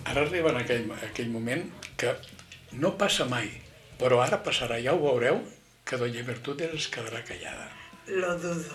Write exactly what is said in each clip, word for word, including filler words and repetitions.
ara arriba en aquell, aquell moment que no passa mai, però ara passarà, ja ho veureu, que Doña Virtudes es quedarà callada. Lo dudo.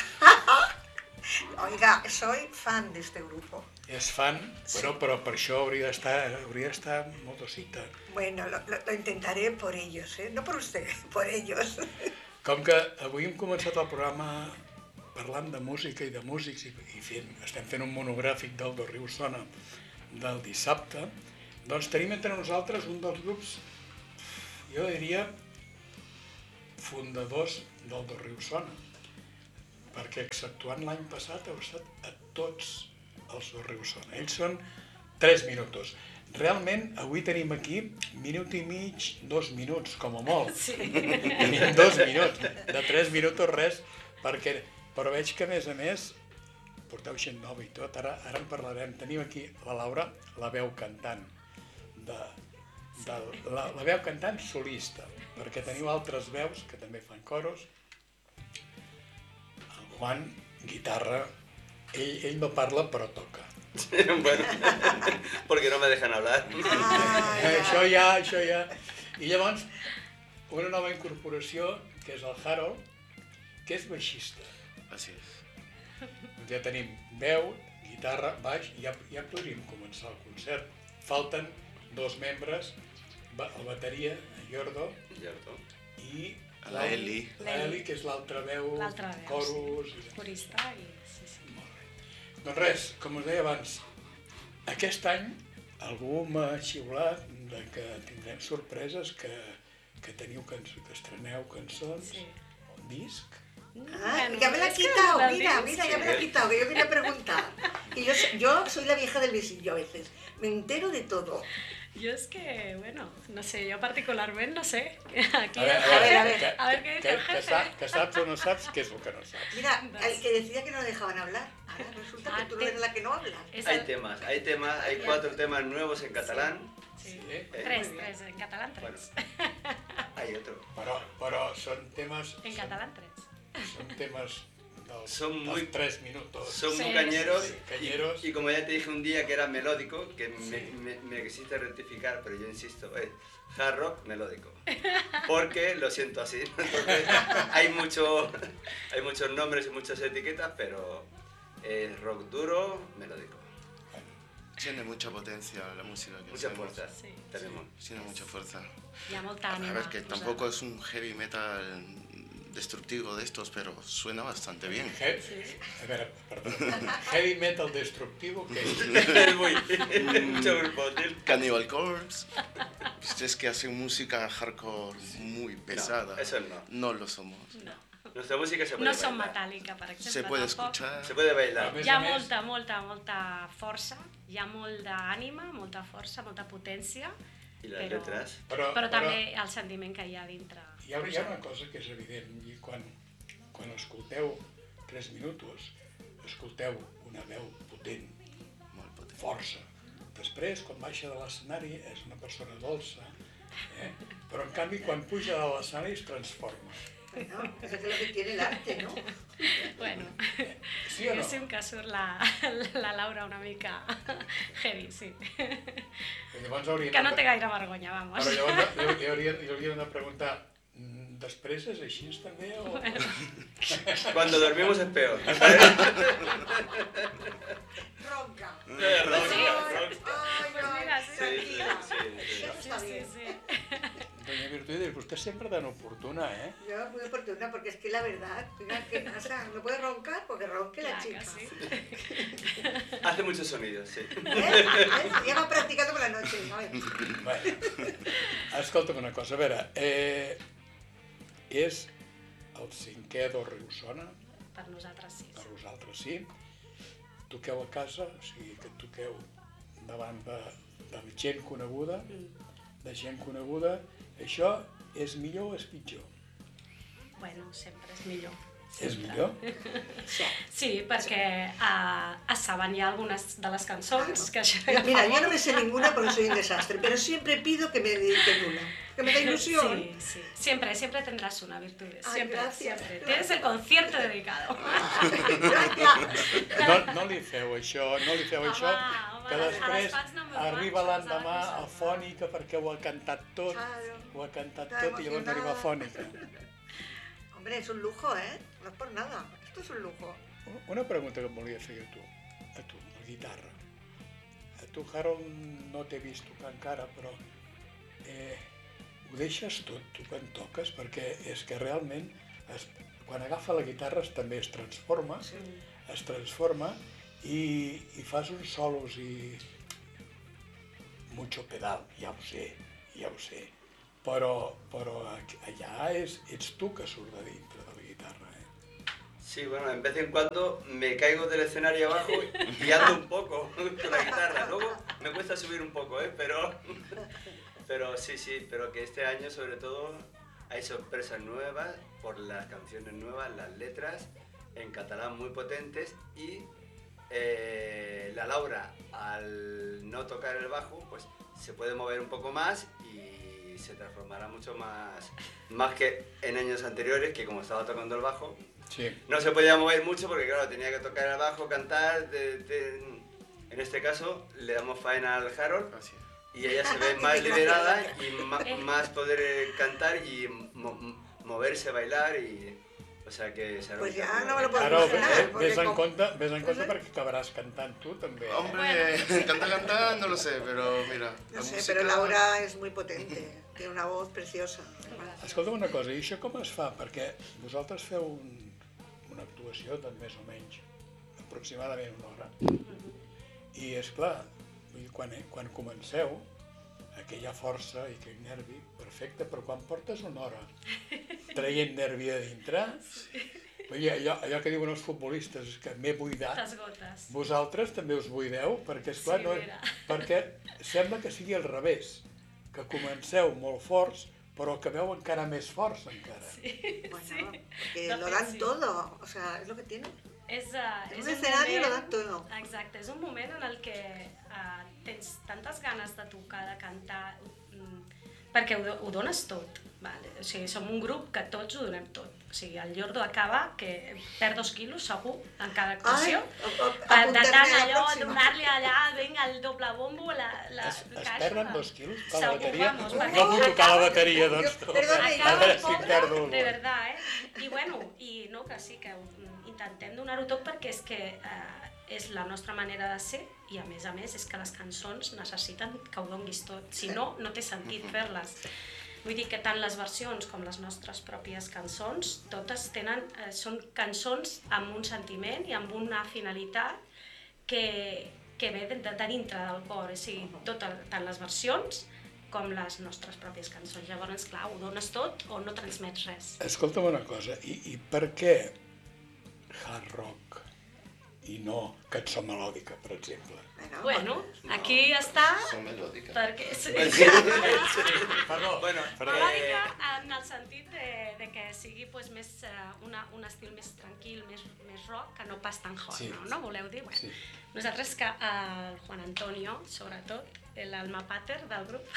Oiga, soy fan de este grupo. És fan, però, però per això hauria d'estar hauria d'estar modosita. Bueno, lo, lo, lo intentaré por ellos, ¿eh? No por usted, por ellos. Com que avui hem començat el programa parlant de música i de músics i, i fent, estem fent un monogràfic del Do Riu Sona del dissabte, doncs tenim entre nosaltres un dels grups, jo diria, fundadors del Do Riu Sona, perquè exceptuant l'any passat heu estat a tots els Do Riu Sona. Ells són tres minuts. Realment, avui tenim aquí minut i mig, dos minuts, com a molt. Sí. Tenim dos minuts, de tres minuts res, perquè, però veig que a més a més porteu gent nova i tot, ara, ara en parlarem. Tenim aquí la Laura, la veu cantant, de, de, la, la veu cantant solista, perquè teniu altres veus que també fan coros. El Juan, guitarra, ell, ell no parla però toca. Bueno, porque no me dejan hablar. Ah, Eh, això ja, això ja. I llavors, una nova incorporació, que és el Harold, que és baixista. Así es. Doncs ja tenim veu, guitarra, baix, i ja, ja podríem començar el concert. Falten dos membres, ba- el bateria, en Jordo, Cierto. i La l'al- Eli. La Eli, que és l'altra veu, L'altra veu, coros... sí. i- Corista i... Sí, sí. Molt bé. Doncs res, com us deia abans, aquest any algú m'ha xiulat de que tindrem sorpreses, que, que teniu cançons, que estreneu cançons, Sí. disc. Ah, Bueno, ya me la ha es que quitado, la mira, dices, mira, ya me la ha quitado, que yo vine a preguntar. Y yo, so- yo soy la vieja del visillo a veces, me entero de todo. Yo es que, bueno, no sé, yo particularmente no sé. Aquí A ver, el a ver, jefe, a ver, que, a ver qué dice que, el que, jefe. sa- que saps o no saps, què és el que no saps? Mira, el que decía que no dejaban hablar, ahora resulta que Ah, tú no te- eres la que no habla. Es Hay el- temas, hay temas, hay cuatro temas nuevos en catalán. Sí. Sí, Eh, Tres, Muy bien. tres, en catalán tres. Hay otro. però, però són temes... En són- catalán tres. Són temes dels, Son dels muy- tres minutos. Son Sí, muy cañeros, sí, cañeros. Y, y como ya te dije un día que era melódico, que me, Sí. me, me quisiste rectificar, pero yo insisto, es hard rock melódico. Porque lo siento así. Porque hay, mucho, hay muchos nombres y muchas etiquetas, pero es rock duro, melódico. Tiene mucha potencia la música que Mucha hacemos. fuerza Sí. tenemos. Tiene mucha fuerza. Hi ha molta A ànima. ver, que posada. tampoco es un heavy metal destructivo de estos, pero suena bastante bien. He- a veure, perdó. Heavy metal destructivo, que és... Es muy, mucho grupo. tío. Cannibal Corpse. Es que hacen música hardcore muy pesada. eso no. No lo somos. No, Nuestra música se puede no som bailar. metàl·lica, per exemple. Se puede tampoc. escuchar. Se puede bailar. A més Hi ha a més, molta, molta, molta força, hi ha molt d'ànima, molta força, molta potència, Y las Pero- letras. però, però també el sentiment que hi ha dintre. Hi ha, hi ha una cosa que és evident, i quan, quan escolteu tres minuts, escolteu una veu potent, Molt potent. força. Després, quan baixa de l'escenari, és una persona dolça, eh? Però en canvi, quan puja de l'escenari es transforma. Bueno, eso es lo que tiene el arte, ¿no? Bueno, Sí o no? diguéssim que surt la, la Laura una mica heavy, sí. Llavors haurien Que no de... té gaire vergonya, vamos. Però llavors li, li, haurien, li haurien de preguntar, "Mm, després és així també o...? Cuando dormimos es peor. Ronca. Eh, rock, Sí. rock. Ay, Pues no, mira, sí. tranquila. Sí, sí, sí. Eso Sí, está sí, bien. sí. Doña Virtudes, vostè sempre tan oportuna, eh? Yo muy oportuna porque es que la verdad, mira, ¿qué pasa? No puede roncar porque ronque la Clar chica. que sí. Hace muchos sonidos, sí. ¿Eh? ¿Eh? Ya va practicando por la noche, ¿sabes? Bueno, escolta'm una cosa, a veure, eh, és el cinquè Do Riu Sona, Per nosaltres sí. per vosaltres sí, toqueu a casa, o sigui que toqueu davant de, de gent coneguda, de gent coneguda, això és millor o és pitjor? Bueno, sempre és millor. És Sempre. millor? Sí. Sí, perquè uh, es saben ja algunes de les cançons, que això ja Mira, fa yo no molt. me sé ninguna porque soy un desastre, pero siempre pido que me dediquen una, que me da ilusión. Sí, sí. Siempre, siempre tendrás una, Virtudes. Ay, Siempre, gracias. siempre. Tienes el concierto dedicado. Gracias. No, no li feu això, no li feu això, Home, Home, que a les després fans number one, arriba això l'endemà s'ha de a Fònica perquè ho ha cantat tot, Claro. ho ha cantat Está tot i llavors arriba a emocionada. Fònica. Hombre, es un lujo, ¿eh? No es por nada. Esto es un lujo. Una pregunta que em volia fer a tu, a tu, la guitarra. A tu, Harold, no t'he vist tocar encara, però eh, ho deixes tot, tu, quan toques? Perquè és que realment, es, quan agafa la guitarra es, també es transforma, Sí. es transforma i, i fas uns solos i... mucho pedal, ja ho sé, ja ho sé. Però, però allà és, ets tu que surt de dintre de la guitarra, eh? Sí, bueno, en vez en cuando me caigo del escenario abajo y ando un poco con la guitarra. Luego me cuesta subir un poco, ¿eh? Pero, pero sí, sí, pero que este año sobre todo hay sorpresas nuevas por las canciones nuevas, las letras en catalán muy potentes y eh, la Laura al no tocar el bajo pues se puede mover un poco más y se transformará mucho más, más que en años anteriores que como estaba tocando el bajo Sí. no se podía mover mucho porque claro, tenía que tocar el bajo, cantar, de, de, en este caso le damos faena al Harold Así es. y ella se ve más liberada y ma, más poder eh, cantar y mo, moverse, bailar y... O sea que será Pues un ya cambio. no me lo puedo Ara, imaginar, eh, porque ves en com- compte, ves en compte perquè acabaràs cantant tu també. Eh? Hombre, cantar, cantar, no lo sé, pero mira, No la sé, música... pero Laura es muy potente. Tiene una voz preciosa. Escolta una cosa, i això com es fa? Perquè vosaltres feu un, una actuació de més o menys, aproximadament una hora. I és clar, quan, quan comenceu, aquella força i aquell nervi, perfecte, però quan portes una hora traient nervi a dintre, sí. allò, allò que diuen els futbolistes, que m'he buidat, T'esgotes. vosaltres també us buideu, perquè esclar, Sí, no, mira. perquè sembla que sigui al revés, que comenceu molt forts, però acabeu encara més forts encara. Bueno, Sí. porque De lo fet, dan sí. todo. O sea, es lo que tiene. És, uh, En és un escenario lo dan moment, todo. exacte, és un moment en el que uh, tens tantes ganes de tocar, de cantar, mm, perquè ho, do- ho dones tot. Vale? O sigui, som un grup que tots ho donem tot. O sigui, el Llordo acaba que perd dos quilos segur en cada actuació. Ai, o- o- Per- de apuntar-me tant a la allò, pròxima. donar-li allà, vinga, el doble bombo, la, la Es, es caixa. perden dos quilos per la Segur, bateria? vamos, No perquè vull tocar la bateria, doncs. Jo- perdona, a Acaba veure el si pobre, perdo el de vol. veritat, eh? I bueno, i no, que sí, que mm, intentem donar-ho tot perquè és que eh, és la nostra manera de ser i a més a més és que les cançons necessiten que ho donguis tot, si no, no té sentit fer-les. Vull dir que tant les versions com les nostres pròpies cançons, totes tenen, eh, són cançons amb un sentiment i amb una finalitat que, que ve de, de dintre del cor, o sigui, tot, tant les versions com les nostres pròpies cançons. Llavors, clar, ho dones tot o no transmets res. Escolta'm una cosa, i, i per què hard rock i no cançó melòdica, per exemple? Bueno, aquí està Son melódicas. perquè... Sí. Perdó, Bueno, Melòdica en el sentit de, de que sigui pues, més, eh, una, un estil més tranquil, més, més rock, que no pas tan hot, Sí. no? no? Voleu dir? Bueno, Sí. Nosaltres que el Juan Antonio, sobretot, l'alma pater del grup,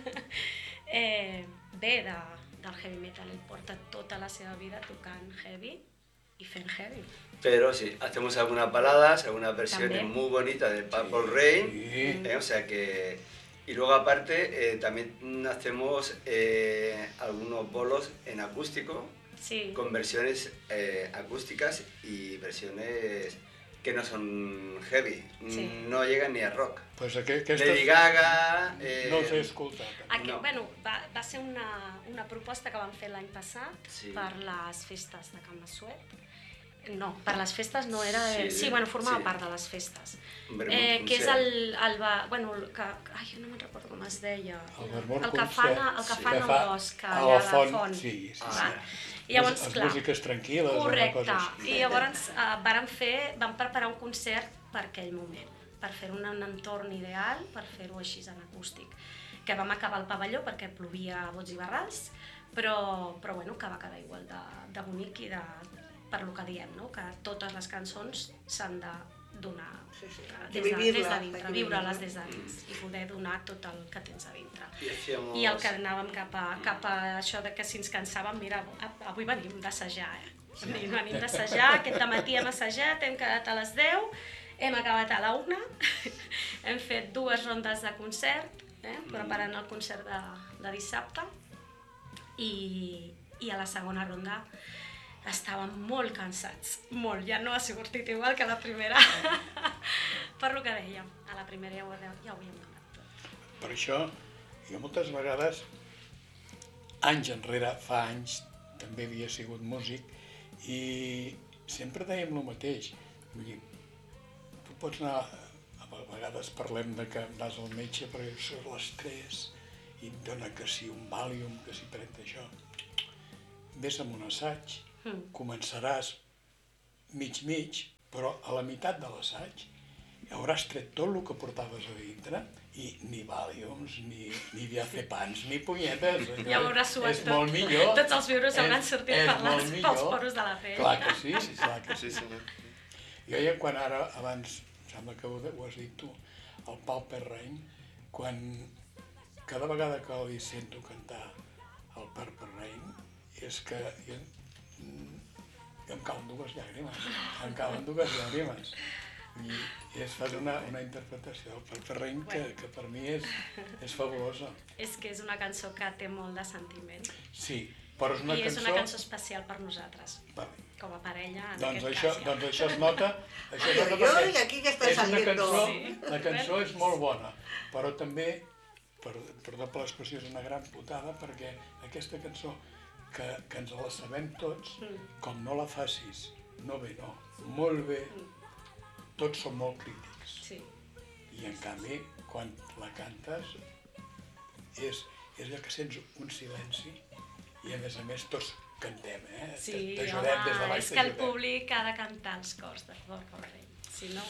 eh, ve de, del heavy metal, ell porta tota la seva vida tocant heavy y fent heavy. Pero sí, hacemos algunas baladas, algunas versiones También. muy bonitas de Purple Rain, Sí. eh, o sea que... Y luego aparte eh, también hacemos eh, algunos bolos en acústico, Sí. con versiones eh, acústicas y versiones que no son heavy, Sí. no llegan ni a rock. Pues aqu aquestes Lady Gaga... Eh, no els he escoltat. Aquí, No. bueno, va, va ser una, una proposta que vam fer l'any passat Sí. per les festes de Can Massuet. No, per les festes no era... De... Sí, Sí, bueno, formava sí. part de les festes. Vermut Eh, que és Concert. el... el va, bueno, el que, ai, no me'n recordo com es deia. El Vermut el que Concert, fan, el que sí. fan Que al fa bosc, a allà la a la font, font. sí, sí, Va. sí. I llavors, les, clar, les músiques tranquil·les, correcte. una cosa així. I llavors eh, vàrem fer, vam preparar un concert per aquell moment, per fer-ho en un entorn ideal, per fer-ho així en acústic. Que vam acabar al pavelló perquè plovia a bots i barrals, però, però bueno, que va quedar igual de, de bonic i de, per lo que diem, no? Que totes les cançons s'han de donar Sí, sí. eh, Que des, de, vivirla, des de hay dintre, que viure-les vivirla. des de dins i poder donar tot el que tens a dintre. Y hacíamos... I el que anàvem cap a, cap a això de que si ens cansàvem, mira, a- avui venim d'assajar, eh? Sí. Venim d'assajar, aquest matí hem assajat, hem quedat a les deu, Hem acabat a la una, hem fet dues rondes de concert, eh, preparant el concert de, de dissabte, i, i a la segona ronda estàvem molt cansats, molt, ja no ha sortit igual que la primera, per lo que dèiem, a la primera ja ho, ja ho havíem donat tot. Per això, jo moltes vegades, anys enrere, fa anys, també havia sigut músic, i sempre dèiem el mateix. Vull dir, tu pots anar, a vegades parlem de que vas al metge perquè són les tres i et dona que si un Valium, que si pren això. Ves amb un assaig, mm. començaràs mig-mig, però a la meitat de l'assaig hauràs tret tot el que portaves a dintre i ni Valiums, ni, ni diazepams, ni punyetes. Ja ho hauràs suat tot. Molt millor. Tots els virus hauran sortit per les, pels poros de la pell. Clar que sí, sí, clar que sí. Jo ja quan ara, abans, sembla que ho, ho has dit tu, el Pau Perrain, quan cada vegada que li sento cantar el Pau Perrain, és que jo, em cauen dues llàgrimes, em cauen dues llàgrimes. I es fa una, una interpretació del Pau Perrain que, que per mi és, és fabulosa. És que és una cançó que té molt de sentiment. Sí, però és una I cançó... és una cançó especial per nosaltres, vale. com a parella, en doncs aquest això, cas. Ja. Doncs això es nota... Això es nota jo, perquè i aquí ja està és una saliendo. cançó, Sí. la cançó és molt bona, però també, per, perdó per l'expressió, és una gran putada perquè aquesta cançó, que, que ens la sabem tots, mm. com no la facis, no bé, no, molt bé, mm. tots som molt crítics. Sí. I en canvi, quan la cantes, és, és allò que sents un silenci i a més a més tots cantem, eh? Sí, t'ajudem home, des de baix, és que el t'ajudem. públic ha de cantar els cors de Pau Perrain, si no...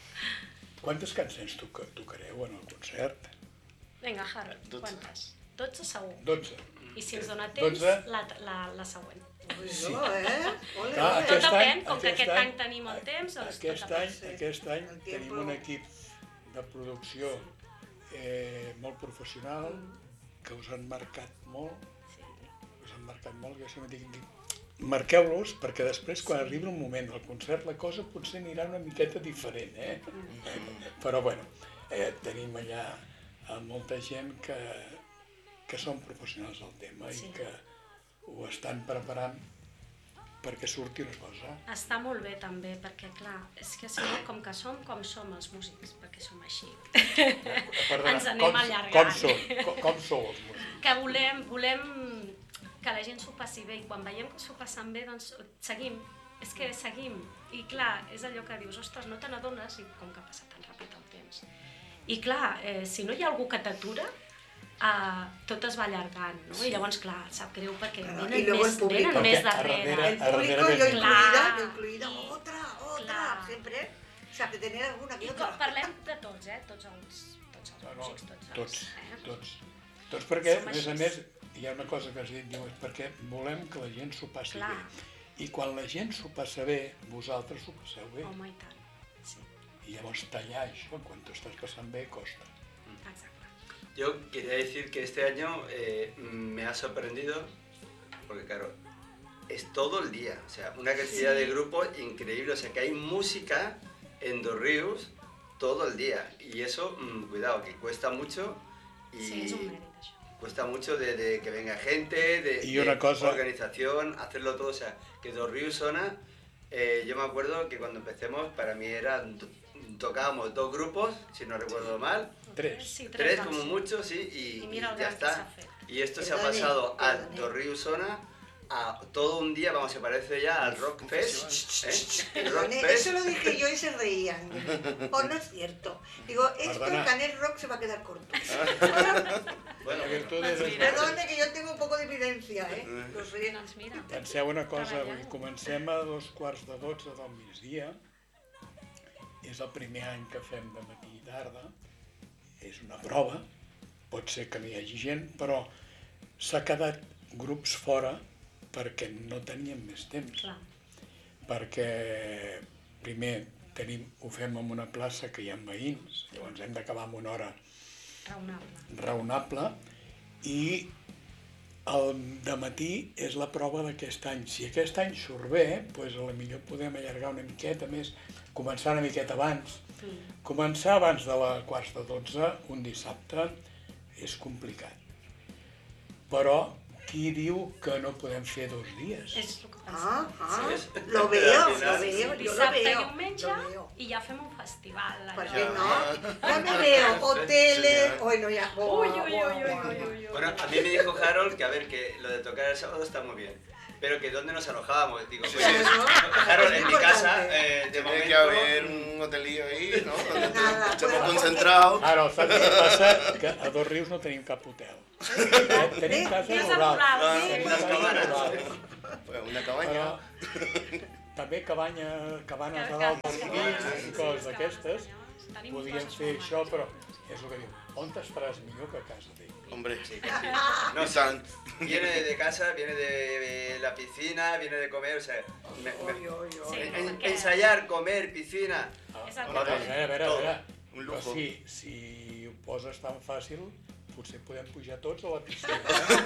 Quantes cançons toca, tocareu en el concert? Vinga, Harold, quantes? dotze segur. dotze. I si ens dona temps, dotze. la, la, la següent. Sí. No, eh? Ole, Clar, ole. Tot aquest depèn, any- com que aquest aquest any- any tenim el temps, doncs Aquest tot any, depèn. aquest any El tenim tiempo. un equip de producció eh, molt professional que us han marcat molt, Sí. us han marcat molt, jo sempre dic, dic marqueu-los perquè després quan arribi un moment del concert la cosa potser anirà una miqueta diferent, eh? Però bueno, eh, tenim allà eh, molta gent que, que són professionals del tema Sí. i que ho estan preparant perquè surti una cosa. Està molt bé també, perquè clar, és que si no, com que som com som els músics, perquè som així, Perdona, ens anem com, allargant. Com sou, com, com sou els músics? Que volem, volem que la gent s'ho passi bé, i quan veiem que s'ho passen bé, doncs seguim, és que seguim. I clar, és allò que dius, ostres, no te n'adones, i com que passa tan ràpid el temps. I clar, eh, si no hi ha algú que t'atura, Uh, tot es va allargant, no? Sí. I llavors, clar, sap greu perquè Claro, venen y luego més, el público. venen més Perquè a darrere. darrere- El público, Arrere yo ven- incluida, Clar. yo incluida, I- otra, otra, clar. siempre, o sea, que tener alguna I que com, otra. parlem de tots, eh? Tots els, tots els No, no, músics, tots els... tots, eh? tots. Tots perquè, Som a més a així. més, hi ha una cosa que has dit, diu, és perquè volem que la gent s'ho passi Clar. bé. I quan la gent s'ho passa bé, vosaltres s'ho passeu bé. Home, i tant. Sí, I llavors tallar això, quan t'ho estàs passant bé, costa. exacte. Yo quería decir que este año eh, me ha sorprendido, porque claro, es todo el día, o sea, una cantidad Sí. de grupos increíble, o sea, que hay música en Dos Ríos todo el día, y eso, mmm, cuidado, que cuesta mucho, y Sí, és un mèrit, això. cuesta mucho de, de que venga gente, de, Y una de cosa- organización, hacerlo todo, o sea, que Dos Ríos Sona, eh, yo me acuerdo que cuando empecemos, para mí eran, tocábamos dos grupos, si no recuerdo mal, Tres. Sí, tres doncs. como mucho, sí, y, I mira el y ya gran que s'ha está. fet. Y esto se ha Perdone, pasado a perdone. Dos Ríos Sona a todo un día, vamos, se parece ya al Rock Un Fest. festival. ¿eh? El Rock Perdone, Fest. eso lo dije yo y se reían. O no es cierto. Digo, esto Perdona. el Canet Rock se va a quedar corto. Bueno, La virtud Doncs és... mira. Perdone que yo tengo un poco de evidencia, ¿eh? Lo sé. Doncs mira, Penseu una cosa, Treballeu. vull dir, comencem a dos quarts de dotze del migdia, és el primer any que fem de matí i tarda, és una prova, pot ser que no hi hagi gent, però s'ha quedat grups fora perquè no teníem més temps. clar. Perquè primer tenim, ho fem en una plaça que hi ha veïns, llavors hem d'acabar amb una hora Raonable. raonable i el dematí és la prova d'aquest any. Si aquest any surt bé, doncs potser podem allargar una miqueta més, començar una miqueta abans. Començar abans de la quarts de dotze, un dissabte, és complicat. Però qui diu que no podem fer dos dies? És el que Ah, pensava. ah, lo veo, lo veo, yo lo Dissabte i veo. diumenge lo veo. i ja fem un festival. ¿Por allò. qué no? Ya me veo, hoteles, bueno, ya. Uy, uy, uy, uy, uy, uy, uy. Bueno, a mí me dijo Harold que a ver, que lo de tocar el sábado está muy bien, pero que dónde nos alojábamos. Digo, pues, Claro, Harold, es en mi casa, importante. eh, de Tiene momento... que haber un hotelillo ahí, ¿no? Donde Nada, estemos bueno, concentrados. Ara, saps què passa? Que a Dos Rius no tenim cap hotel. Eh, Tenim casa Casa rural. rural, Ah, sí. Tenim unes casa cabanes. rural. Pues una cabaña. Però també cabanya, cabanes de Que- dalt que- dels que- guills que- i coses d'aquestes, Tenim podíem coses fer molt això, maques. però és el que diu, on estaràs millor que a casa d'ell? Hombre, Sí. no No, sí, tant. viene de casa, viene de la piscina, viene de comer, o sea, me- me- Oy, oy, oy. Sí. en- perquè- ensayar, comer, piscina. És el A que veure, a veure, a veure, a veure. Un Però lujo. si, si ho poses tan fàcil, potser podem pujar tots a la piscina.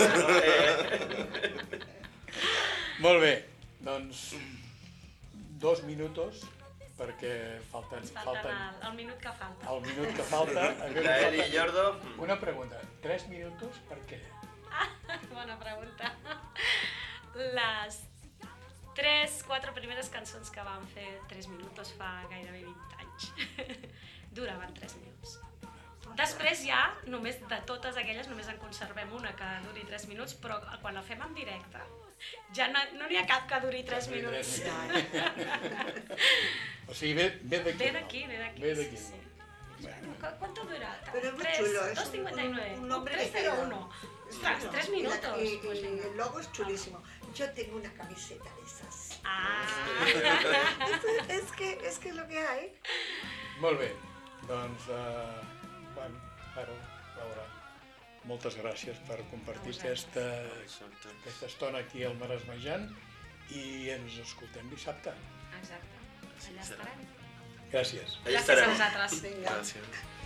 Molt bé, doncs dos minutos, perquè falten, Ens falten falten el, el minut que falta. el minut que falta. encara La ens Eli falta- y Jordo. Una pregunta, tres minutos per què? Bona pregunta. Les tres, quatre primeres cançons que vam fer tres minuts fa gairebé vint anys duraven tres minuts. Després ja, només de totes aquelles, només en conservem una que duri tres minuts, però quan la fem en directe ja no no n'hi ha cap que duri tres Que duri minuts. tres O sigui, ve, ve d'aquí. Ve no? d'aquí, ve d'aquí. Ve d'aquí. sí, sí. Bueno, ¿Cu- ¿Cuánto dura? Pero es muy tres, chulo, es dos un- cincuenta y nueve, un nombre tres que cero queda. uno. Ostras, tres Y la- minutos. Y, Pues y venga. el logo es chulísimo. Yo tengo una camiseta de esas. Ah. Es, es que es que es lo que hay. molt bé, doncs, uh, bueno, ara, Laura, moltes gràcies per compartir aquesta, aquesta estona aquí al Maresmejant i ens escoltem dissabte. Exacte. Allà estarem. Gràcies. Ahí Gràcies a estaremos. vosaltres. Venga. Gracias.